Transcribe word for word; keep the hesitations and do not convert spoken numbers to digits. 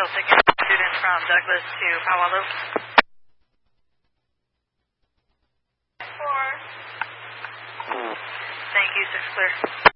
taking students from Douglas to Palo. Four. Thank you, six clear.